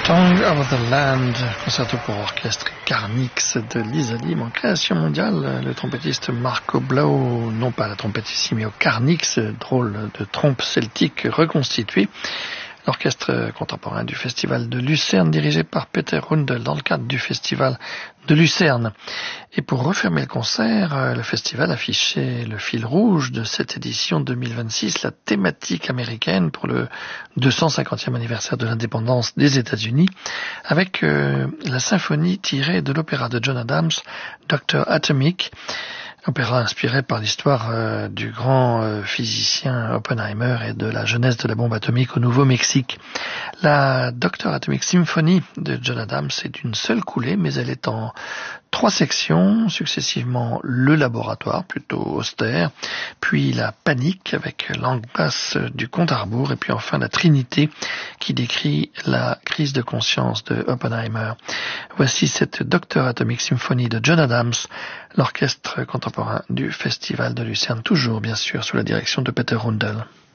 Song of the Land, concerto pour orchestre Carnix de Lisa Lim en création mondiale. Le trompettiste Marco Blau, non pas la trompette ici, mais au Carnix, drôle de trompe celtique reconstituée. L'orchestre contemporain du festival de Lucerne, dirigé par Peter Rundel dans le cadre du festival de Lucerne. Et pour refermer le concert, le festival affichait le fil rouge de cette édition 2026, la thématique américaine pour le 250e anniversaire de l'indépendance des États-Unis, avec la symphonie tirée de l'opéra de John Adams, Dr. Atomic, opéra inspiré par l'histoire du grand physicien Oppenheimer et de la jeunesse de la bombe atomique au Nouveau-Mexique. La Dr. Atomic Symphony de John Adams est d'une seule coulée, mais elle est en 3 sections, successivement le laboratoire, plutôt austère, puis la panique avec langue basse du compte à rebours, et puis enfin la Trinité qui décrit la crise de conscience de Oppenheimer. Voici cette Dr. Atomic Symphony de John Adams, l'orchestre contemporain du Festival de Lucerne, toujours bien sûr sous la direction de Peter Rundel.